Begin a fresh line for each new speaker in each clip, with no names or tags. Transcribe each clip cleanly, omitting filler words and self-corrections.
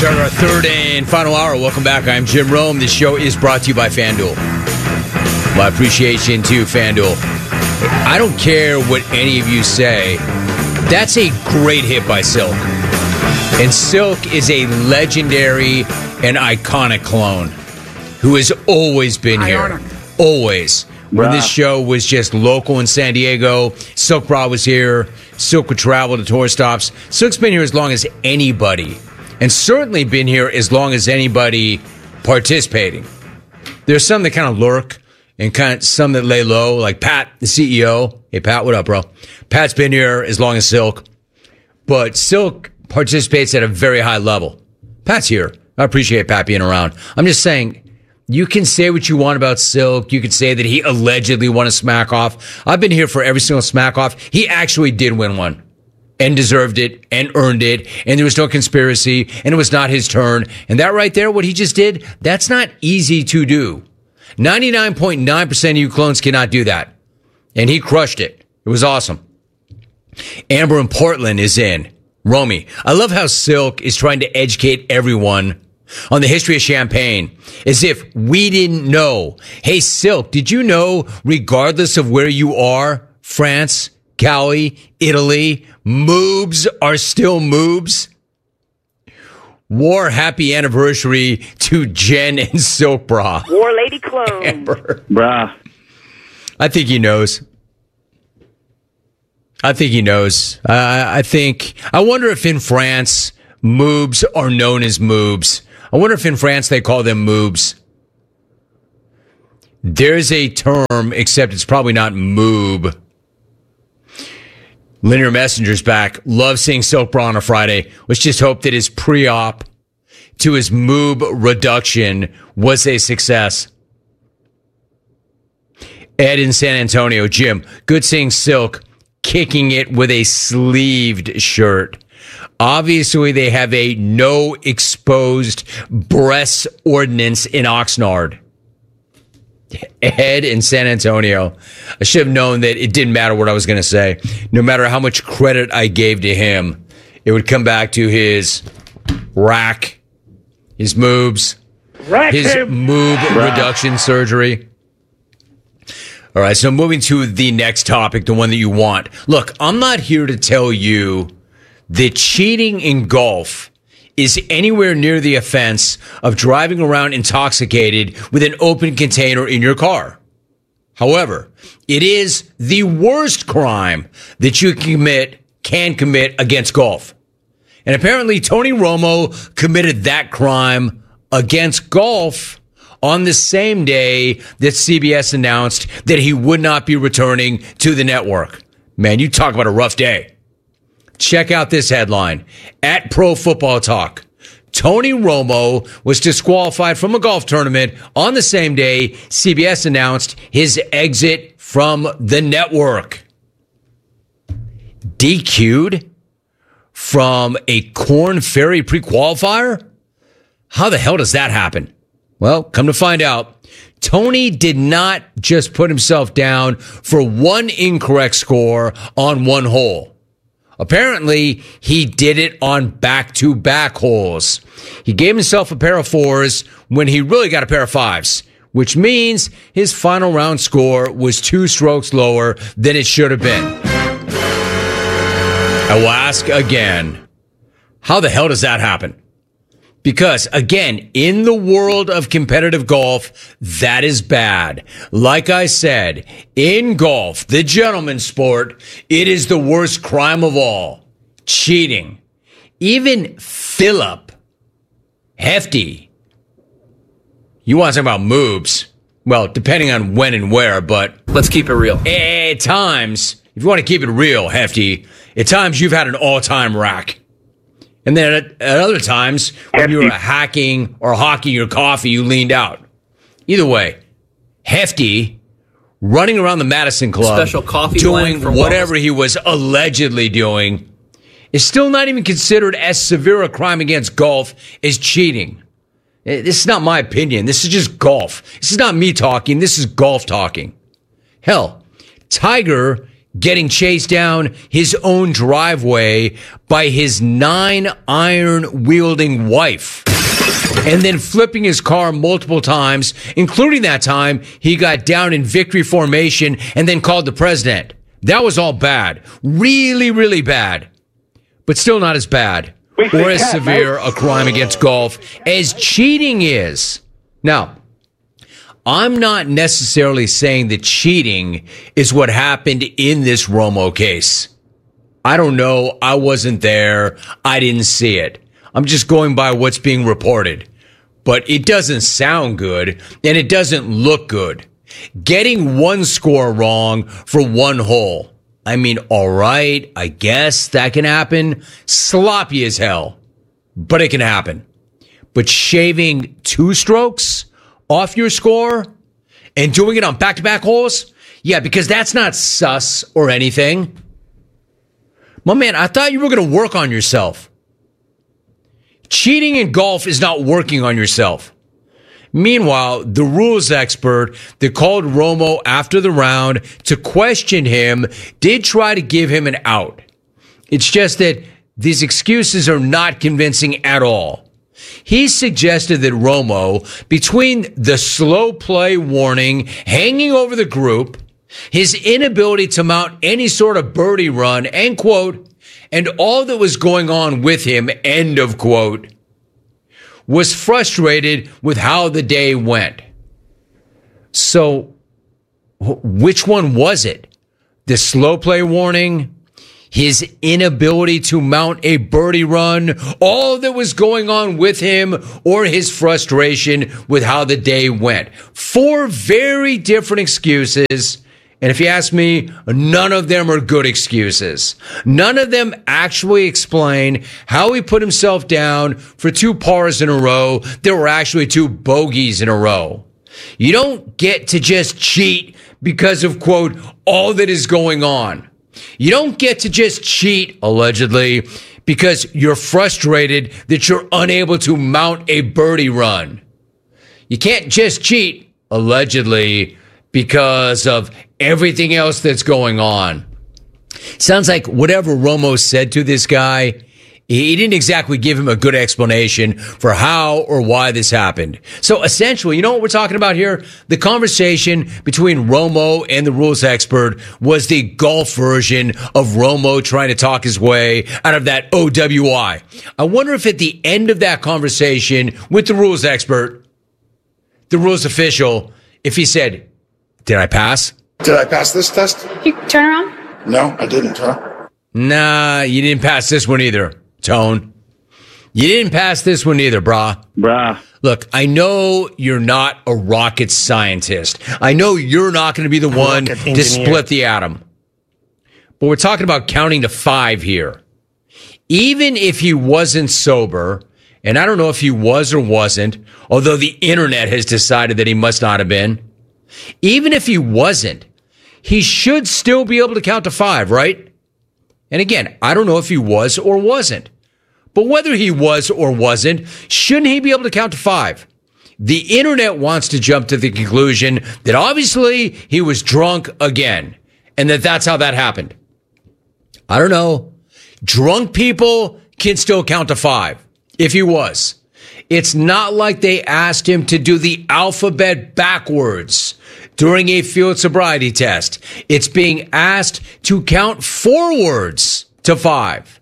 Start our third and final hour. Welcome back. I'm Jim Rome. This show is brought to you by FanDuel. My appreciation to FanDuel. I don't care what any of you say. That's a great hit by Silk. And Silk is a legendary and iconic clone who has always been here. Always. When this show was just local in San Diego, Silk Bra was here. Silk would travel to tour stops. Silk's been here as long as anybody. And certainly been here as long as anybody participating. There's some that kind of lurk and kind of some that lay low, like Pat, the CEO. Hey, Pat, what up, bro? Pat's been here as long as Silk. But Silk participates at a very high level. Pat's here. I appreciate Pat being around. I'm just saying, you can say what you want about Silk. You can say that he allegedly won a smack off. I've been here for every single smack off. He actually did win one. And deserved it, and earned it, and there was no conspiracy, and it was not his turn. And that right there, what he just did, that's not easy to do. 99.9% of you clones cannot do that. And he crushed it. It was awesome. Amber in Portland is in. Romy, I love how Silk is trying to educate everyone on the history of champagne, as if we didn't know. Hey, Silk, did you know, regardless of where you are, France, Cali, Italy, moobs are still moobs? War happy anniversary to Jen and Silk Bra.
War Lady Clone.
Amber.
Bruh.
I think he knows. I wonder if in France, moobs are known as moobs. I wonder if in France they call them moobs. There's a term, except it's probably not moob. Linear Messenger's back. Love seeing Silk Bra on a Friday. Let's just hope that his pre-op to his moob reduction was a success. Ed in San Antonio. Jim, good seeing Silk kicking it with a sleeved shirt. Obviously, they have a no exposed breasts ordinance in Oxnard. Ed in San Antonio. I should have known that it didn't matter what I was going to say. No matter how much credit I gave to him, it would come back to his rack, his moobs, his moob reduction surgery. All right, so moving to the next topic, the one that you want. Look, I'm not here to tell you that cheating in golf is anywhere near the offense of driving around intoxicated with an open container in your car. However, it is the worst crime that you can commit against golf. And apparently Tony Romo committed that crime against golf on the same day that CBS announced that he would not be returning to the network. Man, you talk about a rough day. Check out this headline. At Pro Football Talk, Tony Romo was disqualified from a golf tournament on the same day CBS announced his exit from the network. DQ'd from a Korn Ferry pre-qualifier? How the hell does that happen? Well, come to find out, Tony did not just put himself down for one incorrect score on one hole. Apparently, he did it on back-to-back holes. He gave himself a pair of fours when he really got a pair of fives, which means his final round score was 2 strokes lower than it should have been. I will ask again, how the hell does that happen? Because, again, in the world of competitive golf, that is bad. Like I said, in golf, the gentleman's sport, it is the worst crime of all. Cheating. Even Philip Hefty. You want to talk about moves? Well, depending on when and where, but...
Let's keep it real.
At times, if you want to keep it real, Hefty, at times you've had an all-time rack. And then at other times, when you were hacking or hawking your coffee, you leaned out. Either way, Hefty, running around the Madison Club,
special coffee
doing whatever he was allegedly doing, is still not even considered as severe a crime against golf as cheating. This is not my opinion. This is just golf. This is not me talking. This is golf talking. Hell, Tiger getting chased down his own driveway by his 9-iron wielding wife, and then flipping his car multiple times, including that time he got down in victory formation and then called the president. That was all bad. Really, really bad. But still not as bad or as severe a crime against golf as cheating is. Now, I'm not necessarily saying that cheating is what happened in this Romo case. I don't know. I wasn't there. I didn't see it. I'm just going by what's being reported. But it doesn't sound good, and it doesn't look good. Getting one score wrong for one hole. I mean, all right, I guess that can happen. Sloppy as hell, but it can happen. But shaving 2 strokes off your score and doing it on back-to-back holes? Yeah, because that's not sus or anything. My man, I thought you were going to work on yourself. Cheating in golf is not working on yourself. Meanwhile, the rules expert that called Romo after the round to question him did try to give him an out. It's just that these excuses are not convincing at all. He suggested that Romo, between the slow play warning hanging over the group, his inability to mount any sort of birdie run, end quote, and all that was going on with him, end of quote, was frustrated with how the day went. So, which one was it? The slow play warning? His inability to mount a birdie run? All that was going on with him? Or his frustration with how the day went? 4 very different excuses. And if you ask me, none of them are good excuses. None of them actually explain how he put himself down for 2 pars in a row. There were actually 2 bogeys in a row. You don't get to just cheat because of, quote, all that is going on. You don't get to just cheat, allegedly, because you're frustrated that you're unable to mount a birdie run. You can't just cheat, allegedly, because of everything else that's going on. Sounds like whatever Romo said to this guy, he didn't exactly give him a good explanation for how or why this happened. So essentially, you know what we're talking about here? The conversation between Romo and the rules expert was the golf version of Romo trying to talk his way out of that OWI. I wonder if at the end of that conversation with the rules expert, the rules official, if he said, "Did I pass?
Did I pass this test?
You turn around?
No, I didn't, huh?
Nah, you didn't pass this one either, Tone. You didn't pass this one either, brah. Look, I know you're not a rocket scientist. I know you're not going to be the one to split the atom. But we're talking about counting to 5 here. Even if he wasn't sober, and I don't know if he was or wasn't, although the internet has decided that he must not have been, even if he wasn't, he should still be able to count to 5, right? And again, I don't know if he was or wasn't. But whether he was or wasn't, shouldn't he be able to count to 5? The internet wants to jump to the conclusion that obviously he was drunk again, and that's how that happened. I don't know. Drunk people can still count to 5, if he was. It's not like they asked him to do the alphabet backwards during a field sobriety test. It's being asked to count forwards to 5.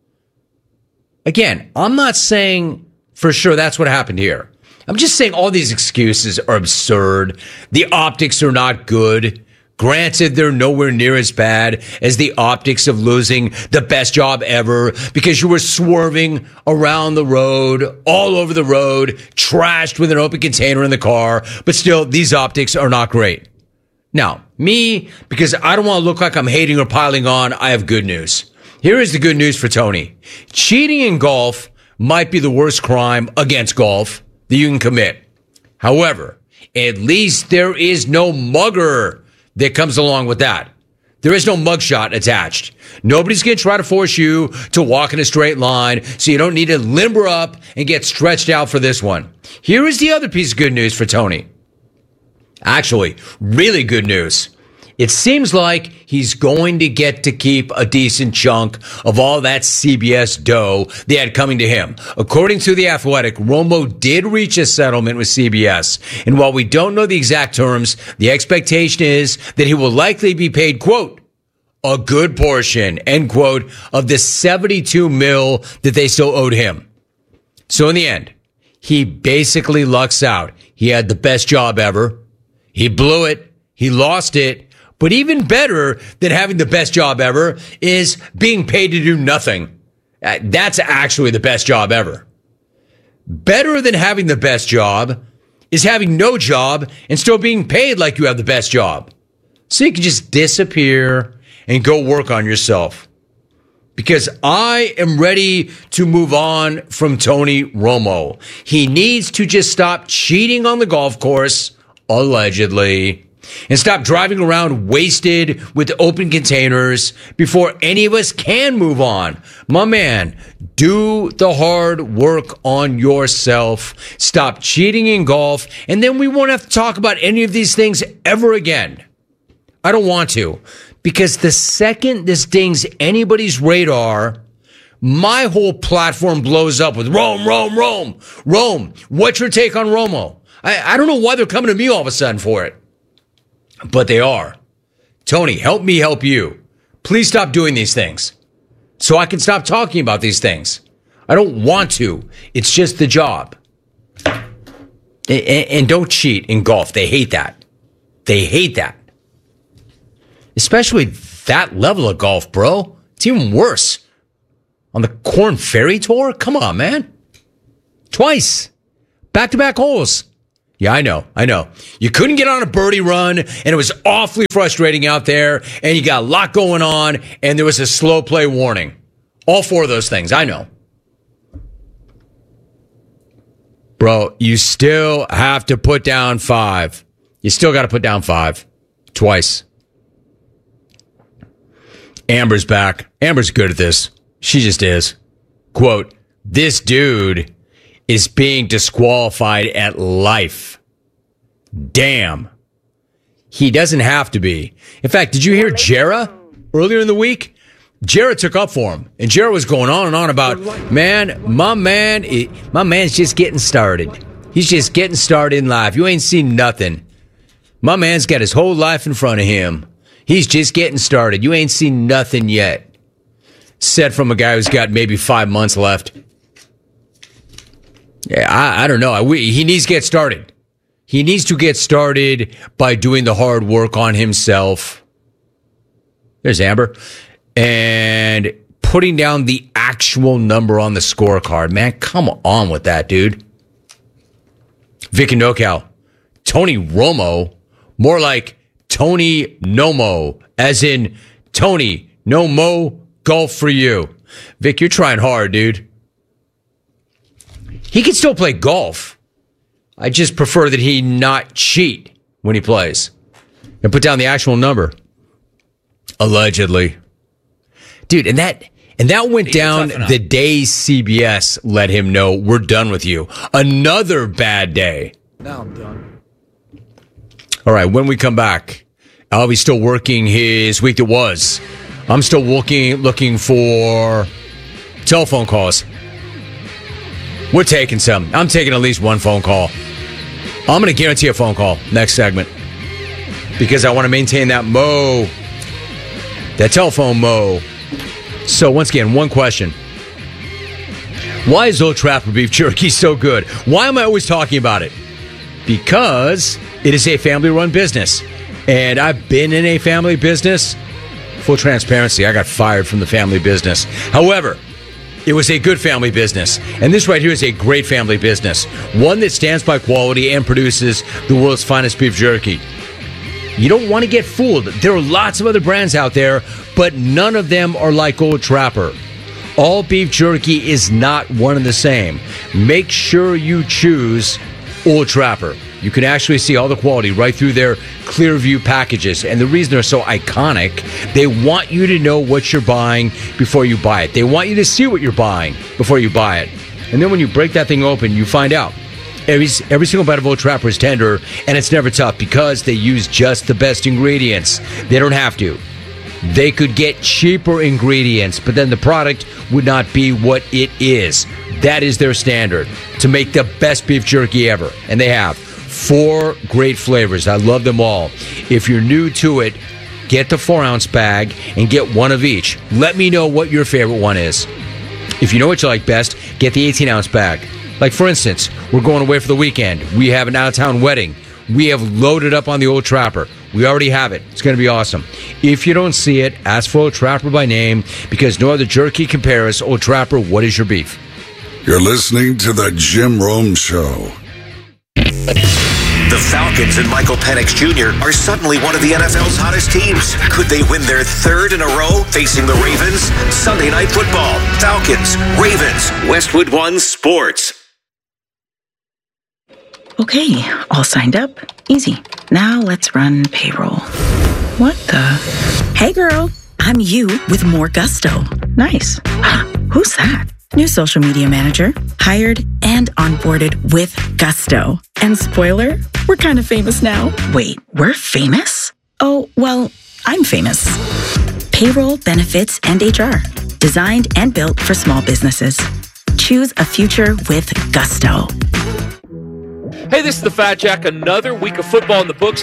Again, I'm not saying for sure that's what happened here. I'm just saying all these excuses are absurd. The optics are not good. Granted, they're nowhere near as bad as the optics of losing the best job ever because you were swerving around the road, all over the road, trashed with an open container in the car. But still, these optics are not great. Now, me, because I don't want to look like I'm hating or piling on, I have good news. Here is the good news for Tony. Cheating in golf might be the worst crime against golf that you can commit. However, at least there is no mugger that comes along with that. There is no mugshot attached. Nobody's going to try to force you to walk in a straight line, so you don't need to limber up and get stretched out for this one. Here is the other piece of good news for Tony. Actually, really good news. It seems like he's going to get to keep a decent chunk of all that CBS dough they had coming to him. According to The Athletic, Romo did reach a settlement with CBS. And while we don't know the exact terms, the expectation is that he will likely be paid, quote, a good portion, end quote, of the $72 million that they still owed him. So in the end, he basically lucks out. He had the best job ever. He blew it. He lost it. But even better than having the best job ever is being paid to do nothing. That's actually the best job ever. Better than having the best job is having no job and still being paid like you have the best job. So you can just disappear and go work on yourself. Because I am ready to move on from Tony Romo. He needs to just stop cheating on the golf course, allegedly, and stop driving around wasted with open containers before any of us can move on. My man, do the hard work on yourself. Stop cheating in golf, and then we won't have to talk about any of these things ever again. I don't want to, because the second this dings anybody's radar, my whole platform blows up with Rome. Rome, what's your take on Romo? I don't know why they're coming to me all of a sudden for it. But they are. Tony, help me help you. Please stop doing these things so I can stop talking about these things. I don't want to. It's just the job. And don't cheat in golf. They hate that. They hate that. Especially that level of golf, bro. It's even worse. On the Korn Ferry Tour? Come on, man. Twice. Back-to-back holes. Yeah, I know. You couldn't get on a birdie run, and it was awfully frustrating out there, and you got a lot going on, and there was a slow play warning. All four of those things, I know. Bro, you still have to put down 5. You still got to put down 5. Twice. Amber's back. Amber's good at this. She just is. Quote, this dude is being disqualified at life. Damn. He doesn't have to be. In fact, did you hear Jarrah earlier in the week? Jarrah took up for him. And Jarrah was going on and on about, my man's just getting started. He's just getting started in life. You ain't seen nothing. My man's got his whole life in front of him. He's just getting started. You ain't seen nothing yet. Said from a guy who's got maybe 5 months left. Yeah, I don't know. He needs to get started. He needs to get started by doing the hard work on himself. There's Amber. And putting down the actual number on the scorecard. Man, come on with that, dude. Vic and NoCal. Tony Romo. More like Tony Nomo. As in, Tony, no mo, golf for you. Vic, you're trying hard, dude. He can still play golf. I just prefer that he not cheat when he plays. And put down the actual number. Allegedly. Dude, and that went down the day CBS let him know we're done with you. Another bad day.
Now I'm done.
All right, when we come back, Albie's still working his week that was. I'm still looking for telephone calls. We're taking some. I'm taking at least one phone call. I'm going to guarantee a phone call next segment because I want to maintain that telephone mo. So once again, one question. Why is Old Trapper beef jerky so good? Why am I always talking about it? Because it is a family-run business. And I've been in a family business. Full transparency, I got fired from the family business. However, it was a good family business. And this right here is a great family business. One that stands by quality and produces the world's finest beef jerky. You don't want to get fooled. There are lots of other brands out there, but none of them are like Old Trapper. All beef jerky is not one and the same. Make sure you choose Old Trapper. You can actually see all the quality right through their Clearview packages. And the reason they're so iconic, they want you to know what you're buying before you buy it. They want you to see what you're buying before you buy it. And then when you break that thing open, you find out Every single bite of Old Trapper is tender, and it's never tough because they use just the best ingredients. They don't have to. They could get cheaper ingredients, but then the product would not be what it is. That is their standard, to make the best beef jerky ever. And they have 4 great flavors. I love them all. If you're new to it, get the 4-ounce bag and get one of each. Let me know what your favorite one is. If you know what you like best, get the 18-ounce bag. Like, for instance, we're going away for the weekend. We have an out-of-town wedding. We have loaded up on the Old Trapper. We already have it. It's going to be awesome. If you don't see it, ask for Old Trapper by name, because no other jerky compares. Old Trapper, what is your beef?
You're listening to The Jim Rome Show.
The Falcons and Michael Penix Jr. are suddenly one of the NFL's hottest teams. Could they win their 3rd in a row facing the Ravens? Sunday Night Football. Falcons, Ravens, Westwood One Sports.
Okay, all signed up. Easy. Now let's run payroll. What the? Hey girl, I'm you with more gusto. Nice. Who's that? New social media manager, hired and onboarded with gusto. And spoiler, we're kind of famous now. Wait, we're famous? Oh, well, I'm famous. Payroll, benefits, and HR. Designed and built for small businesses. Choose a future with gusto.
Hey, this is the Fat Jack. Another week of football in the books.